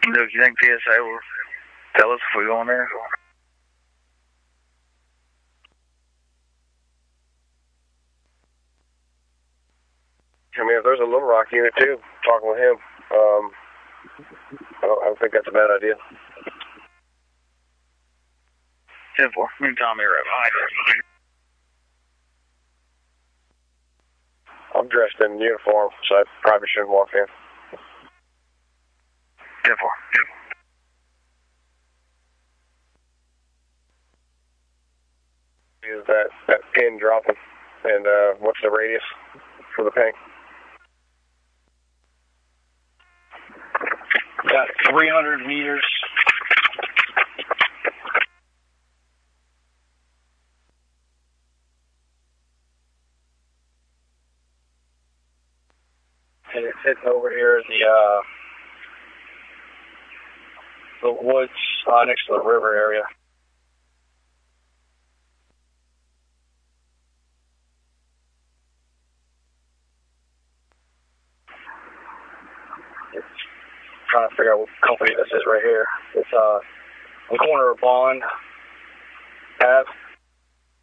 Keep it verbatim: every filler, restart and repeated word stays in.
Do you think P S A will tell us if we go in there? I mean, if there's a Little Rock unit too, talking with him, um, I don't, I don't think that's a bad idea. ten four. Me and Tommy are right behind you. I'm dressed in uniform, so I probably shouldn't walk in. ten four. Is that, that pin dropping? And uh, what's the radius for the ping? Got three hundred meters. And it's hitting over here in the, uh, the woods uh, next to the river area. It's trying to figure out what company this is right here. It's uh, on the corner of Bond Ave.